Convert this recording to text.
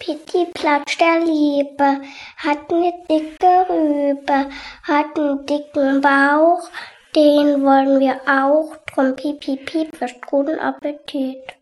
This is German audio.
Pitti Platsch der Liebe, hat eine dicke Rübe, hat einen dicken Bauch, den wollen wir auch, drum piep, piep, piep, für guten Appetit.